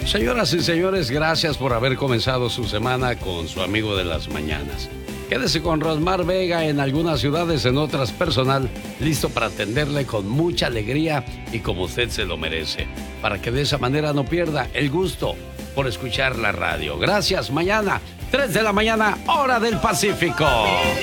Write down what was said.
Señoras y señores, gracias por haber comenzado su semana con su amigo de las mañanas. Quédese con Rosmar Vega en algunas ciudades, en otras personal, listo para atenderle con mucha alegría y como usted se lo merece, para que de esa manera no pierda el gusto por escuchar la radio. Gracias, mañana, 3 de la mañana, hora del Pacífico.